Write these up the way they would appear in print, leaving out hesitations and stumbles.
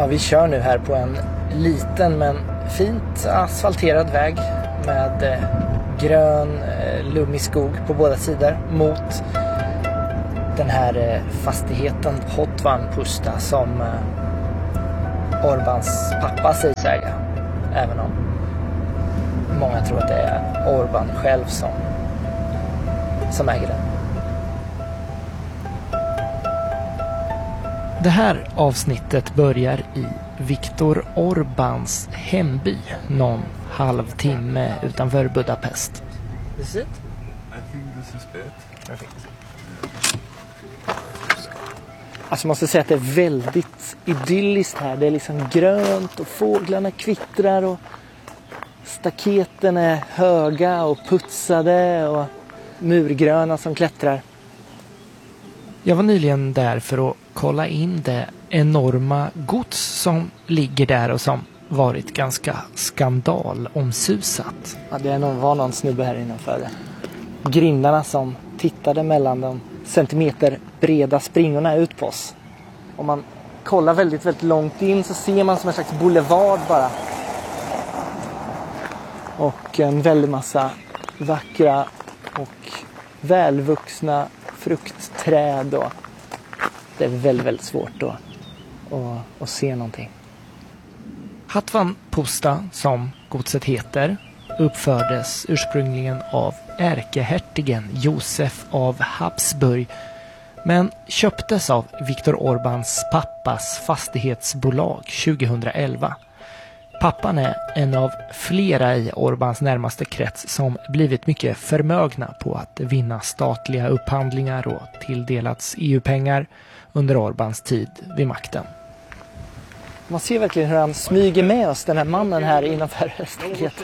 Ja, vi kör nu här på en liten men fint asfalterad väg med grön, lummig skog på båda sidor mot den här fastigheten Hotvan Pusta som Orbans pappa sägs äga. Även om många tror att det är Orban själv som äger den. Det här avsnittet börjar i Viktor Orbans hemby någon halvtimme utanför Budapest. Is it? I think this is it. Perfekt. Alltså jag måste säga att det är väldigt idylliskt här. Det är liksom grönt och fåglarna kvittrar och staketen är höga och putsade och murgröna som klättrar. Jag var nyligen där för att kolla in det enorma gods som ligger där och som varit ganska skandalomsusat. Ja, det var någon snubbe här innanför grindarna som tittade mellan de centimeter breda springorna ut på oss. Om man kollar väldigt, väldigt långt in så ser man som en slags boulevard bara. Och en väldig massa vackra och välvuxna fruktträd. Och det är väldigt, väldigt svårt att se någonting. Hotvan Pusta, som godset heter, uppfördes ursprungligen av ärkehertigen Josef av Habsburg men köptes av Viktor Orbans pappas fastighetsbolag 2011. Pappan är en av flera i Orbans närmaste krets som blivit mycket förmögna på att vinna statliga upphandlingar och tilldelats EU-pengar under Orbans tid vid makten. Man ser verkligen hur han smyger med oss, den här mannen här innanför staketet.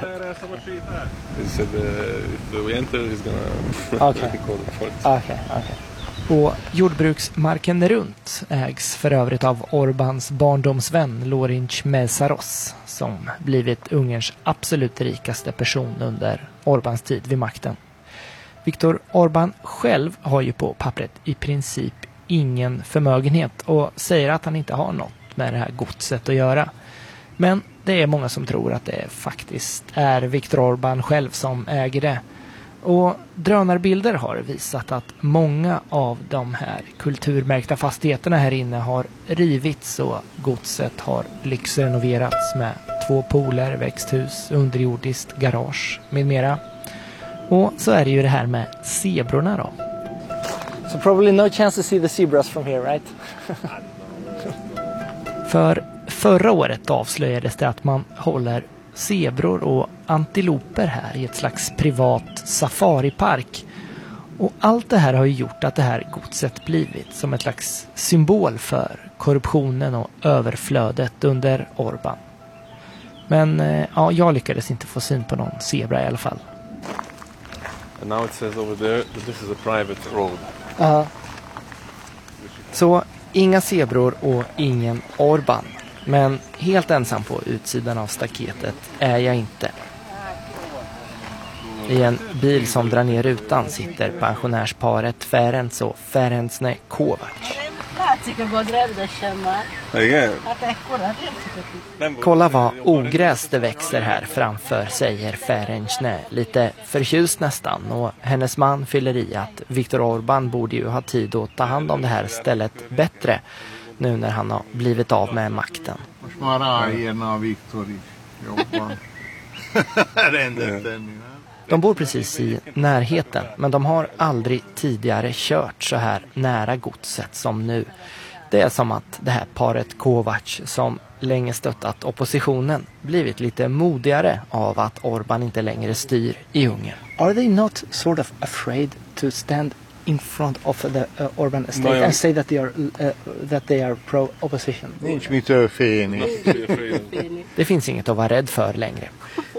Okej. Och jordbruksmarken runt ägs för övrigt av Orbans barndomsvän Lőrinc Mészáros, som blivit Ungerns absolut rikaste person under Orbans tid vid makten. Viktor Orban själv har ju på pappret i princip ingen förmögenhet och säger att han inte har något med det här godset att göra. Men det är många som tror att det faktiskt är Viktor Orban själv som äger det. Och drönarbilder har visat att många av de här kulturmärkta fastigheterna här inne har rivits och godset har lyxrenoverats med 2 pooler, växthus, underjordiskt garage med mera. Och så är det ju det här med zebrorna då. So probably no chance to see the zebras from here, right? För förra året avslöjades det att man håller zebror och antiloper här i ett slags privat safaripark. Och allt det här har ju gjort att det här godset blivit som ett slags symbol för korruptionen och överflödet under Orban. Men ja, jag lyckades inte få syn på någon zebra i alla fall. And now it says over there that this is a private road. Så inga zebror och ingen Orban. Men helt ensam på utsidan av staketet är jag inte. I en bil som drar ner rutan sitter pensionärsparet Ferenc och Ferencne Kovacs. Kolla vad ogräs det växer här framför, säger Ferencne, lite förtjust nästan. Och hennes man fyller i att Viktor Orban borde ju ha tid att ta hand om det här stället bättre nu när han har blivit av med makten. De bor precis i närheten, men de har aldrig tidigare kört så här nära godset som nu. Det är som att det här paret Kovacs, som länge stöttat oppositionen, blivit lite modigare av att Orban inte längre styr i Ungern. Are they not sort of afraid to stand in front of the Orban estate and say that they are pro-opposition? Det finns inget att vara rädd för längre.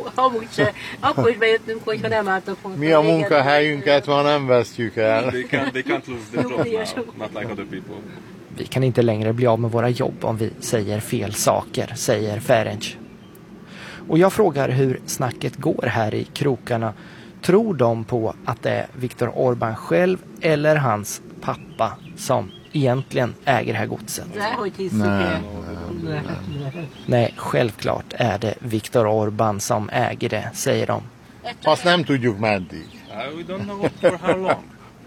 Mi a munkahelyünket van, nem vesztjük el. They can't lose their jobs now, not like other people. Vi kan inte längre bli av med våra jobb om vi säger fel saker, säger Ferenc. Och jag frågar hur snacket går här i krokarna. Tror de på att det är Viktor Orban själv eller hans pappa som egentligen äger det här godset. Nej, självklart är det Viktor Orbán som äger det, säger de. Fast nem tudjuk meddig. We don't know for how long.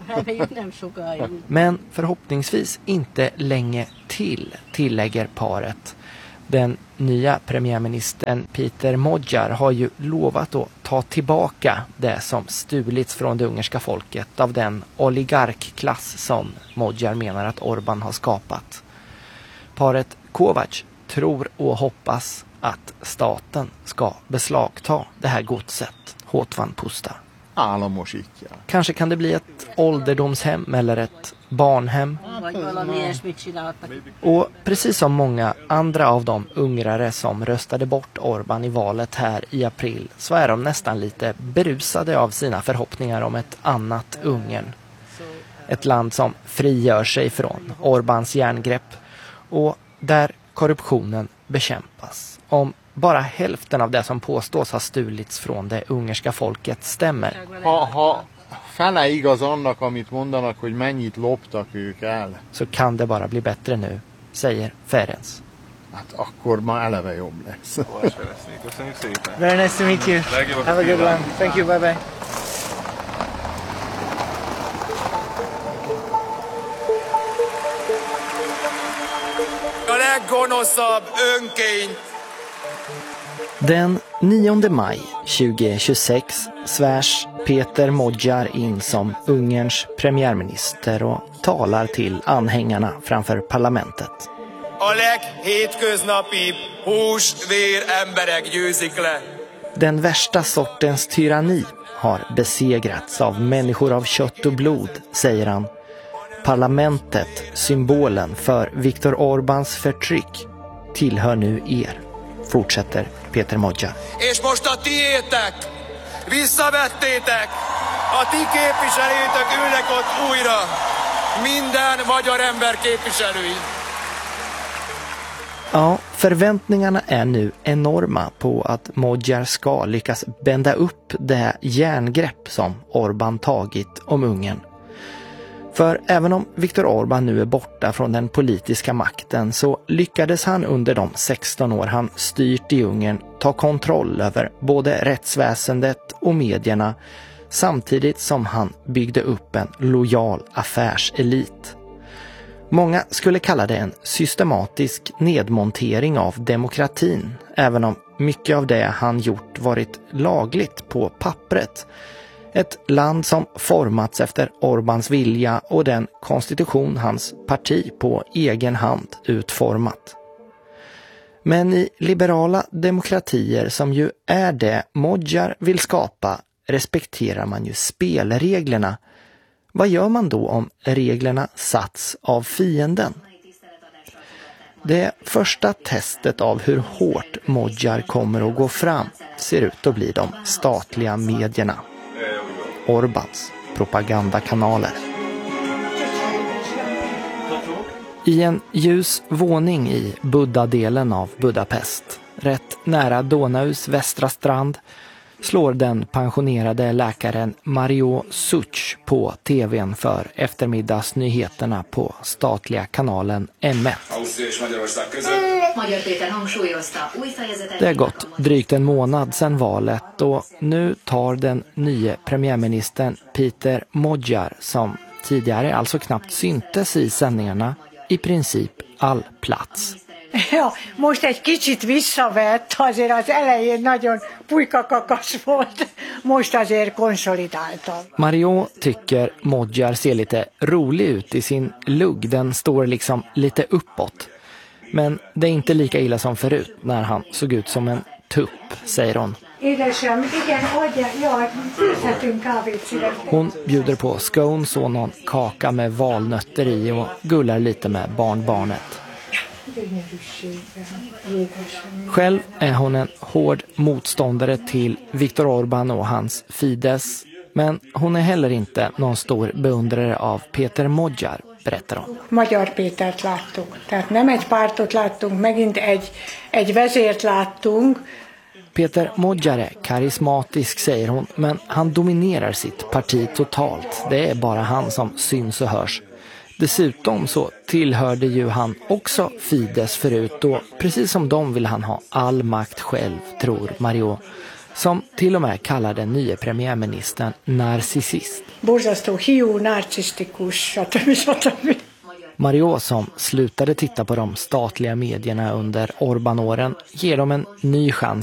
Men förhoppningsvis inte länge till, tillägger paret. Den nya premiärministern Peter Magyar har ju lovat att ta tillbaka det som stulits från det ungerska folket av den oligarkklass som Magyar menar att Orbán har skapat. Paret Kovacs tror och hoppas att staten ska beslagta det här godset, Håtvan Pusta. Államosítja. Kanske kan det bli ett ålderdomshem eller ett barnhem. Och precis som många andra av de ungrare som röstade bort Orbán i valet här i april så är de nästan lite berusade av sina förhoppningar om ett annat Ungern. Ett land som frigör sig från Orbáns järngrepp och där korruptionen bekämpas. Om bara hälften av det som påstås ha stulits från det ungerska folket stämmer. Ha fele igaz annak, amit mondanak, hogy mennyit loptak ők el, Så kan det bara bli bättre nu, säger Ferenc. hát akkor már eleve jobb lesz. Köszönjük szépen. Very nice to meet you. Legjobb Have a good one. Thank you, bye bye. A leggonoszabb önkény. Den 9 maj 2026 svärs Peter Magyar in som Ungerns premiärminister och talar till anhängarna framför parlamentet. A leghétköznapibb hús, vér, emberek győzik le. Den värsta sortens tyranni har besegrats av människor av kött och blod, säger han. Parlamentet, symbolen för Viktor Orbáns förtryck, tillhör nu er, fortsätter Peter Magyar. És most a tiétek, visszavettétek, a ti képviselőtök ülnek ott újra, minden magyar ember képviselői. Ja, förväntningarna är nu enorma på att Magyar ska lyckas bända upp det järngrepp som Orbán tagit om Ungern. För även om Viktor Orbán nu är borta från den politiska makten så lyckades han under de 16 år han styrt i Ungern ta kontroll över både rättsväsendet och medierna samtidigt som han byggde upp en lojal affärselit. Många skulle kalla det en systematisk nedmontering av demokratin, även om mycket av det han gjort varit lagligt på pappret. Ett land som formats efter Orbáns vilja och den konstitution hans parti på egen hand utformat. Men i liberala demokratier som ju är det Magyar vill skapa respekterar man ju spelreglerna. Vad gör man då om reglerna satts av fienden? Det första testet av hur hårt Magyar kommer att gå fram ser ut att bli de statliga medierna. Orbáns propagandakanaler. I en ljus våning i Buddha-delen av Budapest, rätt nära Donaus västra strand, slår den pensionerade läkaren Mario Such på tvn för eftermiddagsnyheterna på statliga kanalen M1. Det har gått drygt en månad sedan valet och nu tar den nya premiärministern Peter Magyar, som tidigare alltså knappt syntes i sändningarna, i princip all plats. Ja, most egy kicsit visszavett, azért az elején nagyon pulykakakas volt, most azért konsolidáltam. Mario tycker Magyar ser lite rolig ut i sin lugg, den står liksom lite uppåt. Men det är inte lika illa som förut när han såg ut som en tupp, säger hon. Édesem, igen, adja, ja, főzhetünk kávét szívesen. Hon bjuder på scones och någon kaka med valnötter i och gullar lite med barnbarnet. Själv är hon en hård motståndare till Viktor Orbán och hans Fidesz, men hon är heller inte någon stor beundrare av Peter Magyar, berättar hon. Magyar Pétert láttuk, tehát nem egy pártot láttunk, megint egy vezért láttunk. Peter Magyar är karismatisk, säger hon, men han dominerar sitt parti totalt. Det är bara han som syns och hörs. Dessutom så tillhörde ju han också Fidesz förut och precis som de vill han ha all makt själv, tror Mariot, som till och med kallar den nya premiärministern narcissist. Borzasztó hiú, narcisztikus, stb. Mariot, som slutade titta på de statliga medierna under Orbán-åren, ger dem en ny chans